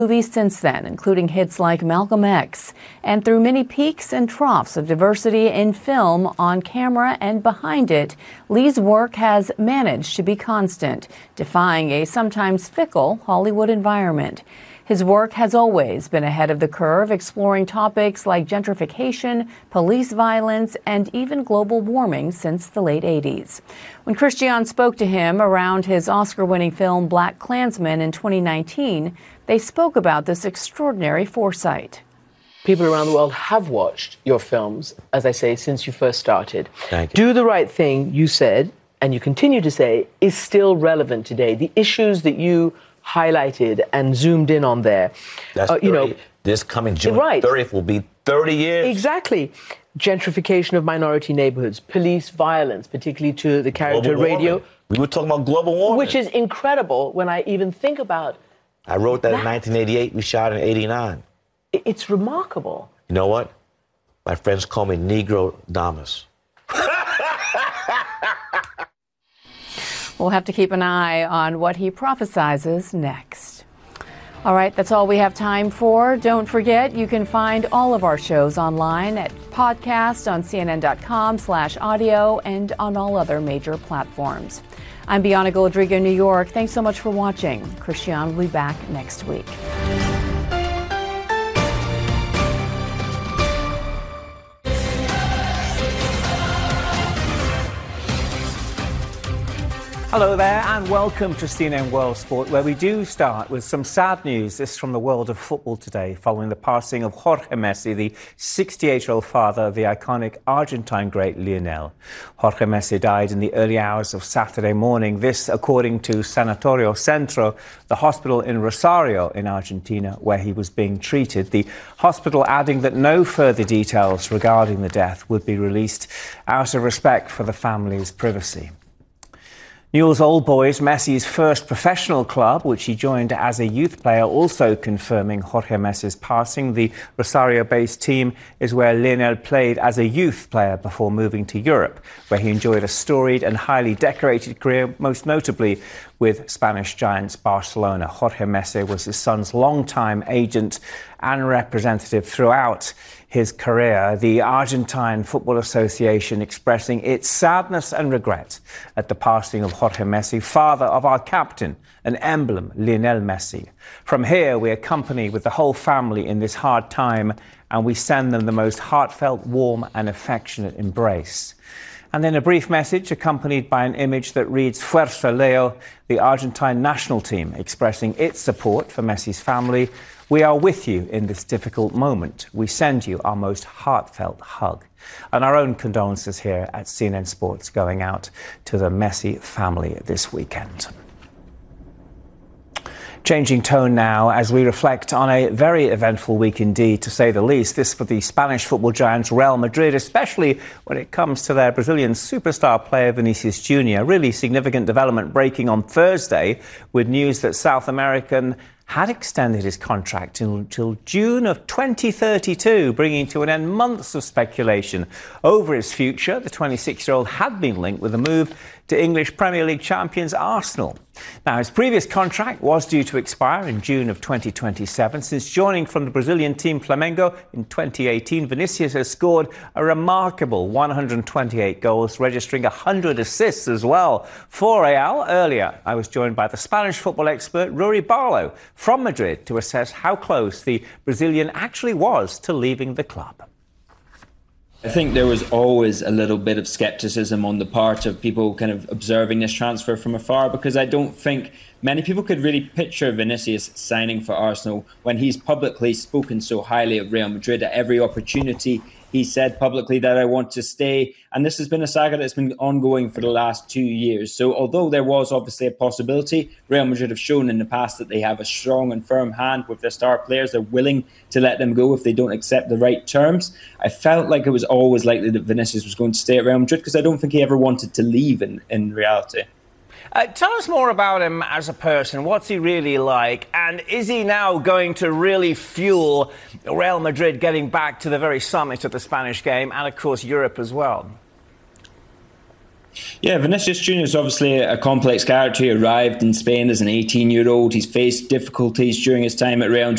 movies since then, including hits like Malcolm X, and through many peaks and troughs of diversity in film, on camera, and behind it, Lee's work has managed to be constant, defying a sometimes fickle Hollywood environment. His work has always been ahead of the curve, exploring topics like gentrification, police violence, and even global warming since the late 80s. When Christian spoke to him around his Oscar-winning film Black Klansman in 2019, they spoke about this extraordinary foresight. People around the world have watched your films, as I say, since you first started. Thank you. Do the Right Thing, you said, and you continue to say, is still relevant today. The issues that you highlighted and zoomed in on there. That's this coming June 30th will be 30 years. Exactly. Gentrification of minority neighborhoods, police violence, particularly to the character Radio. We were talking about global warming. Which is incredible when I even think about I wrote that in 1988. We shot in 89. It's remarkable. You know what? My friends call me Negro Damas. We'll have to keep an eye on what he prophesizes next. All right, that's all we have time for. Don't forget, you can find all of our shows online at podcast on cnn.com/audio and on all other major platforms. I'm Bianca Rodrigo, New York. Thanks so much for watching. Christian will be back next week. Hello there and welcome to CNN World Sport, where we do start with some sad news. This is from the world of football today, following the passing of Jorge Messi, the 68-year-old father of the iconic Argentine great Lionel. Jorge Messi died in the early hours of Saturday morning. This, according to Sanatorio Centro, the hospital in Rosario in Argentina, where he was being treated. The hospital adding that no further details regarding the death would be released out of respect for the family's privacy. Newell's Old Boys, Messi's first professional club, which he joined as a youth player, also confirming Jorge Messi's passing. The Rosario-based team is where Lionel played as a youth player before moving to Europe, where he enjoyed a storied and highly decorated career, most notably with Spanish giants Barcelona. Jorge Messi was his son's longtime agent and representative throughout his career. The Argentine Football Association expressing its sadness and regret at the passing of Jorge Messi, father of our captain, an emblem, Lionel Messi. From here, we accompany with the whole family in this hard time, and we send them the most heartfelt, warm and affectionate embrace. And then a brief message accompanied by an image that reads, Fuerza Leo, the Argentine national team expressing its support for Messi's family. We are with you in this difficult moment. We send you our most heartfelt hug. And our own condolences here at CNN Sports going out to the Messi family this weekend. Changing tone now as we reflect on a very eventful week indeed, to say the least. This for the Spanish football giants Real Madrid, especially when it comes to their Brazilian superstar player Vinicius Jr. Really significant development breaking on Thursday with news that South American had extended his contract until June of 2032, bringing to an end months of speculation over his future. The 26-year-old had been linked with a move to English Premier League champions Arsenal. Now, his previous contract was due to expire in June of 2027. Since joining from the Brazilian team Flamengo in 2018, Vinicius has scored a remarkable 128 goals, registering 100 assists as well for Real. Earlier, I was joined by the Spanish football expert Rui Barlow from Madrid to assess how close the Brazilian actually was to leaving the club. I think there was always a little bit of scepticism on the part of people kind of observing this transfer from afar, because I don't think many people could really picture Vinicius signing for Arsenal when he's publicly spoken so highly of Real Madrid. At every opportunity, he said publicly that I want to stay. And this has been a saga that's been ongoing for the last 2 years. So although there was obviously a possibility, Real Madrid have shown in the past that they have a strong and firm hand with their star players. They're willing to let them go if they don't accept the right terms. I felt like it was always likely that Vinicius was going to stay at Real Madrid, because I don't think he ever wanted to leave in reality. Tell us more about him as a person. What's he really like? And is he now going to really fuel Real Madrid getting back to the very summit of the Spanish game and, of course, Europe as well? Yeah, Vinicius Junior is obviously a complex character. He arrived in Spain as an 18-year-old. He's faced difficulties during his time at Real